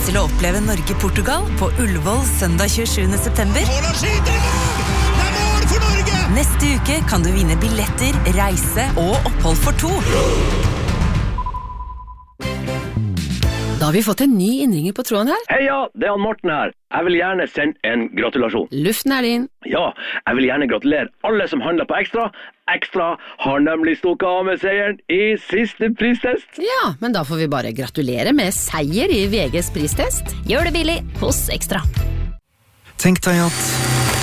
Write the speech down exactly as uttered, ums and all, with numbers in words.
til å oppleve Norge-Portugal på Ullevål søndag tjuesjuende september. Neste uke kan du vinne billetter, reise og opphold for to. Da har vi fått en ny innringer på tråden her. Heia, det er han Morten her. Jeg vil gjerne sende en gratulasjon. Luften er din. Ja, jeg vil gjerne gratulere alle som handler på Ekstra. Ekstra har nemlig stukket av med seieren i siste pristest. Ja, men da får vi bare gratulere med seier i V G's pristest. Gjør det billig hos Ekstra. Tenk deg at